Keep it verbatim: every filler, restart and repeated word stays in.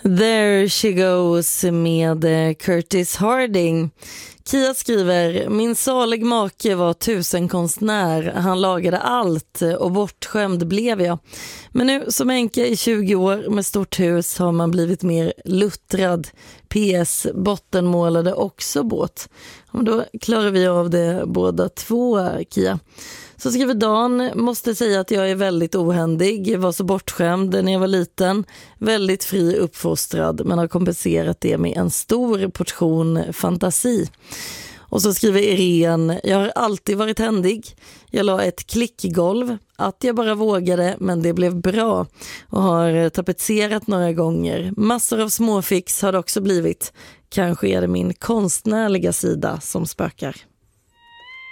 There She Goes med Curtis Harding. Kia skriver: min salig make var tusenkonstnär. Han lagade allt och bortskämd blev jag. Men nu som änka i tjugo år med stort hus har man blivit mer luttrad. P S bottenmålade också båt. Och då klarar vi av det båda två, Kia. Så skriver Dan: måste säga att jag är väldigt ohändig, var så bortskämd när jag var liten, väldigt fri uppfostrad, men har kompenserat det med en stor portion fantasi. Och så skriver Irene: jag har alltid varit händig, jag la ett klickgolv, att jag bara vågade, men det blev bra, och har tapetserat några gånger. Massor av småfix har det också blivit. Kanske är det min konstnärliga sida som spökar.